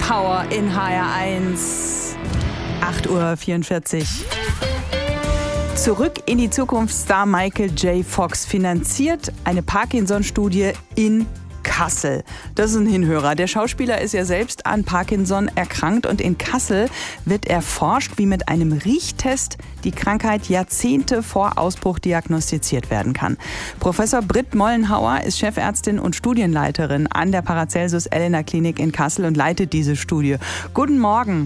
Power in HR1. 8:44 Uhr. Zurück in die Zukunft. Star Michael J. Fox finanziert eine Parkinson-Studie in Kassel. Das ist ein Hinhörer. Der Schauspieler ist ja selbst an Parkinson erkrankt und in Kassel wird erforscht, wie mit einem Riechtest die Krankheit Jahrzehnte vor Ausbruch diagnostiziert werden kann. Professor Britt Mollenhauer ist Chefärztin und Studienleiterin an der Paracelsus-Elena-Klinik in Kassel und leitet diese Studie. Guten Morgen.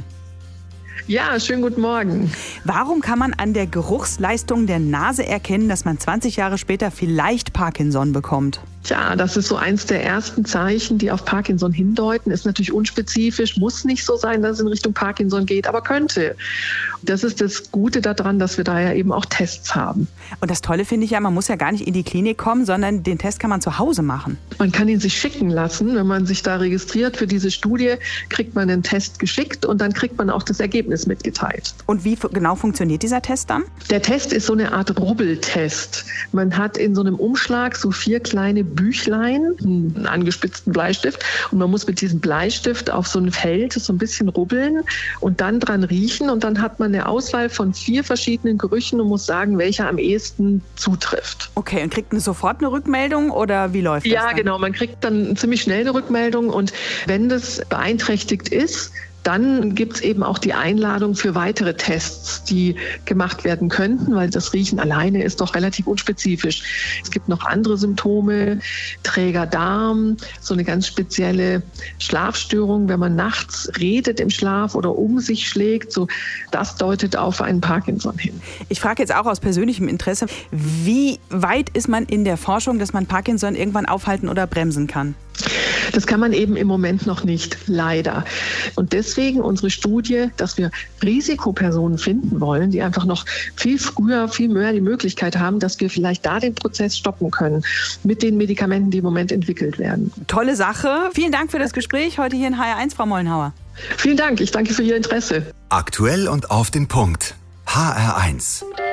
Ja, schönen guten Morgen. Warum kann man an der Geruchsleistung der Nase erkennen, dass man 20 Jahre später vielleicht Parkinson bekommt? Tja, das ist so eins der ersten Zeichen, die auf Parkinson hindeuten. Ist natürlich unspezifisch, muss nicht so sein, dass es in Richtung Parkinson geht, aber könnte. Das ist das Gute daran, dass wir da ja eben auch Tests haben. Und das Tolle finde ich ja, man muss ja gar nicht in die Klinik kommen, sondern den Test kann man zu Hause machen. Man kann ihn sich schicken lassen. Wenn man sich da registriert für diese Studie, kriegt man den Test geschickt und dann kriegt man auch das Ergebnis mitgeteilt. Und wie genau funktioniert dieser Test dann? Der Test ist so eine Art Rubbeltest. Man hat in so einem Umschlag so 4 kleine Büchlein, einen angespitzten Bleistift und man muss mit diesem Bleistift auf so ein Feld so ein bisschen rubbeln und dann dran riechen und dann hat man eine Auswahl von 4 verschiedenen Gerüchen und muss sagen, welcher am ehesten zutrifft. Okay, und kriegt man sofort eine Rückmeldung oder wie läuft das dann? Ja, genau, man kriegt dann ziemlich schnell eine Rückmeldung und wenn das beeinträchtigt ist, dann gibt es eben auch die Einladung für weitere Tests, die gemacht werden könnten, weil das Riechen alleine ist doch relativ unspezifisch. Es gibt noch andere Symptome, träger Darm, so eine ganz spezielle Schlafstörung, wenn man nachts redet im Schlaf oder um sich schlägt, so das deutet auf einen Parkinson hin. Ich frage jetzt auch aus persönlichem Interesse, wie weit ist man in der Forschung, dass man Parkinson irgendwann aufhalten oder bremsen kann? Das kann man eben im Moment noch nicht, leider. Und deswegen unsere Studie, dass wir Risikopersonen finden wollen, die einfach noch viel früher, viel mehr die Möglichkeit haben, dass wir vielleicht da den Prozess stoppen können mit den Medikamenten, die im Moment entwickelt werden. Tolle Sache. Vielen Dank für das Gespräch heute hier in HR1, Frau Mollenhauer. Vielen Dank. Ich danke für Ihr Interesse. Aktuell und auf den Punkt. HR1.